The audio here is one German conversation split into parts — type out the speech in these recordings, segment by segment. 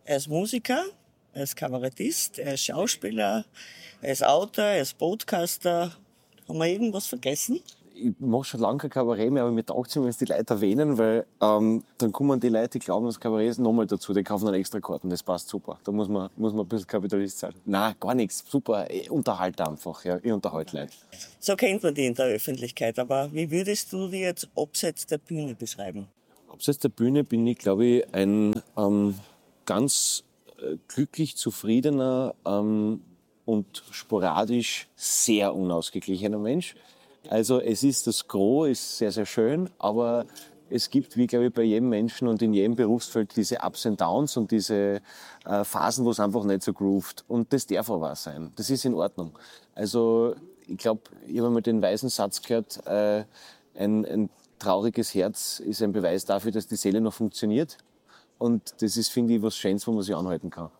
Er ist Musiker, er ist Kabarettist, er ist Schauspieler, er ist Autor, er ist Podcaster. Haben wir irgendwas vergessen? Ich mache schon lange kein Kabarett mehr, aber mir taugt es immer, wenn es die Leute erwähnen, weil dann kommen die Leute, die glauben, das Kabarett ist nochmal dazu, die kaufen dann extra Karten, das passt super. Da muss man ein bisschen Kapitalist sein. Nein, gar nichts, super, ich unterhalte einfach, ja, ich unterhalte Leute. So kennt man die in der Öffentlichkeit, aber wie würdest du die jetzt abseits der Bühne beschreiben? Abseits der Bühne bin ich, glaube ich, ein ganz glücklich zufriedener und sporadisch sehr unausgeglichener Mensch. Also es ist das Gros, ist sehr, sehr schön, aber es gibt, wie glaube ich, bei jedem Menschen und in jedem Berufsfeld diese Ups and Downs und diese Phasen, wo es einfach nicht so groovt. Und das darf aber auch sein. Das ist in Ordnung. Also ich glaube, ich habe einmal den weisen Satz gehört, ein trauriges Herz ist ein Beweis dafür, dass die Seele noch funktioniert. Und das ist, finde ich, was Schönes, wo man sich anhalten kann.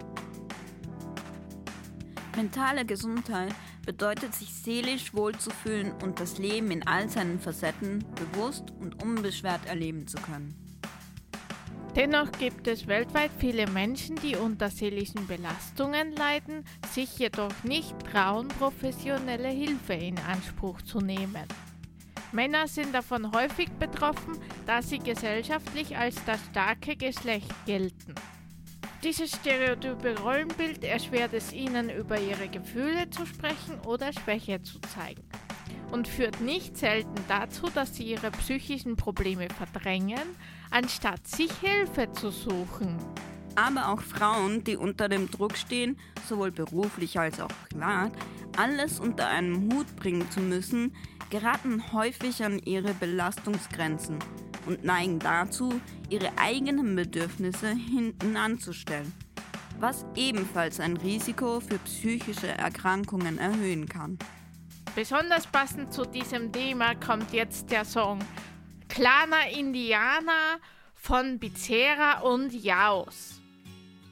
Mentale Gesundheit bedeutet, sich seelisch wohlzufühlen und das Leben in all seinen Facetten bewusst und unbeschwert erleben zu können. Dennoch gibt es weltweit viele Menschen, die unter seelischen Belastungen leiden, sich jedoch nicht trauen, professionelle Hilfe in Anspruch zu nehmen. Männer sind davon häufig betroffen, da sie gesellschaftlich als das starke Geschlecht gelten. Dieses stereotype Rollenbild erschwert es ihnen, über ihre Gefühle zu sprechen oder Schwäche zu zeigen und führt nicht selten dazu, dass sie ihre psychischen Probleme verdrängen, anstatt sich Hilfe zu suchen. Aber auch Frauen, die unter dem Druck stehen, sowohl beruflich als auch privat, alles unter einen Hut bringen zu müssen, geraten häufig an ihre Belastungsgrenzen und neigen dazu, ihre eigenen Bedürfnisse hinten anzustellen, was ebenfalls ein Risiko für psychische Erkrankungen erhöhen kann. Besonders passend zu diesem Thema kommt jetzt der Song Klana Indiana von Bizera und Jaos.